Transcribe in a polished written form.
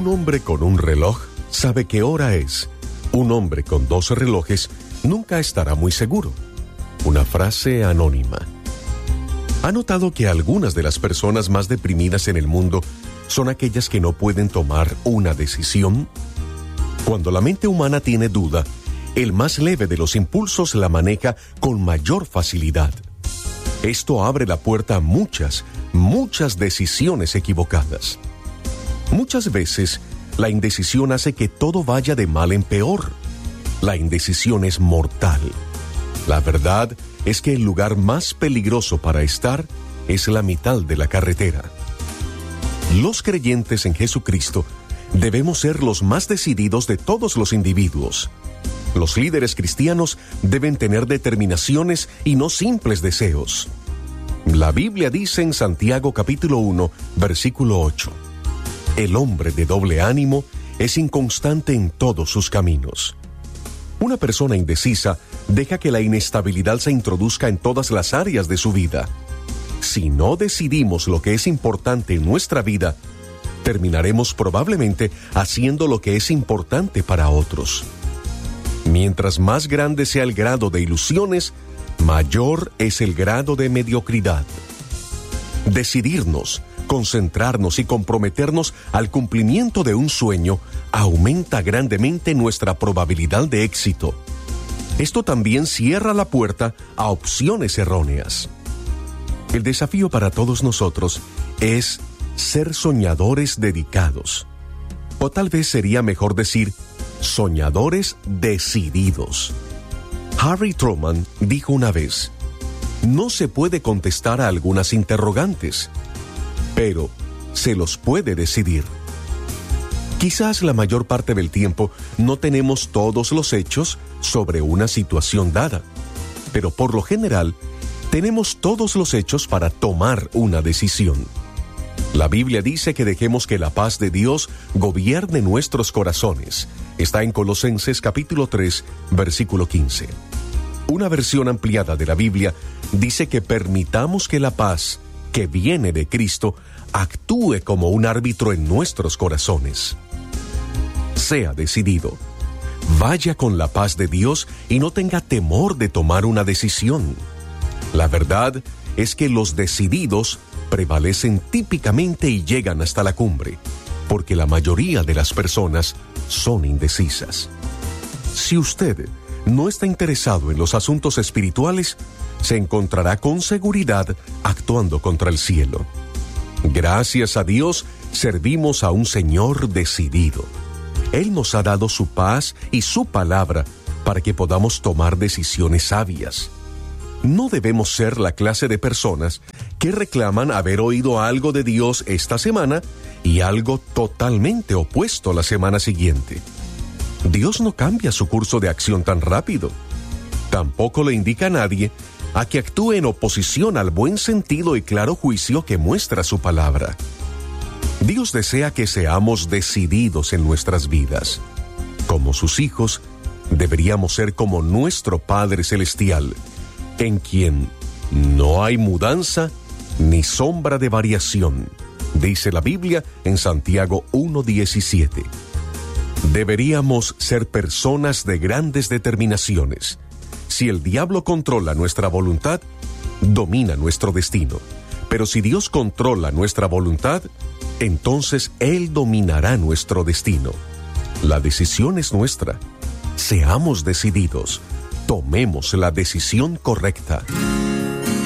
Un hombre con un reloj sabe qué hora es. Un hombre con 2 relojes nunca estará muy seguro. Una frase anónima. ¿Ha notado que algunas de las personas más deprimidas en el mundo son aquellas que no pueden tomar una decisión? Cuando la mente humana tiene duda, el más leve de los impulsos la maneja con mayor facilidad. Esto abre la puerta a muchas decisiones equivocadas. Muchas veces, la indecisión hace que todo vaya de mal en peor. La indecisión es mortal. La verdad es que el lugar más peligroso para estar es la mitad de la carretera. Los creyentes en Jesucristo debemos ser los más decididos de todos los individuos. Los líderes cristianos deben tener determinaciones y no simples deseos. La Biblia dice en Santiago capítulo 1, versículo 8: el hombre de doble ánimo es inconstante en todos sus caminos. Una persona indecisa deja que la inestabilidad se introduzca en todas las áreas de su vida. Si no decidimos lo que es importante en nuestra vida, terminaremos probablemente haciendo lo que es importante para otros. Mientras más grande sea el grado de ilusiones, mayor es el grado de mediocridad. Decidirnos, concentrarnos y comprometernos al cumplimiento de un sueño aumenta grandemente nuestra probabilidad de éxito. Esto también cierra la puerta a opciones erróneas. El desafío para todos nosotros es ser soñadores dedicados. O tal vez sería mejor decir soñadores decididos. Harry Truman dijo una vez: no se puede contestar a algunas interrogantes, pero se los puede decidir. Quizás la mayor parte del tiempo no tenemos todos los hechos sobre una situación dada, pero por lo general tenemos todos los hechos para tomar una decisión. La Biblia dice que dejemos que la paz de Dios gobierne nuestros corazones. Está en Colosenses capítulo 3, versículo 15. Una versión ampliada de la Biblia dice que permitamos que la paz que viene de Cristo actúe como un árbitro en nuestros corazones. Sea decidido. Vaya con la paz de Dios y no tenga temor de tomar una decisión. La verdad es que los decididos prevalecen típicamente y llegan hasta la cumbre, porque la mayoría de las personas son indecisas. Si usted no está interesado en los asuntos espirituales, se encontrará con seguridad actuando contra el cielo. Gracias a Dios, servimos a un Señor decidido. Él nos ha dado su paz y su palabra para que podamos tomar decisiones sabias. No debemos ser la clase de personas que reclaman haber oído algo de Dios esta semana y algo totalmente opuesto la semana siguiente. Dios no cambia su curso de acción tan rápido. Tampoco le indica a nadie a que actúe en oposición al buen sentido y claro juicio que muestra su palabra. Dios desea que seamos decididos en nuestras vidas. Como sus hijos, deberíamos ser como nuestro Padre Celestial, en quien no hay mudanza ni sombra de variación, dice la Biblia en Santiago 1:17. Deberíamos ser personas de grandes determinaciones. Si el diablo controla nuestra voluntad, domina nuestro destino. Pero si Dios controla nuestra voluntad, entonces Él dominará nuestro destino. La decisión es nuestra. Seamos decididos. Tomemos la decisión correcta.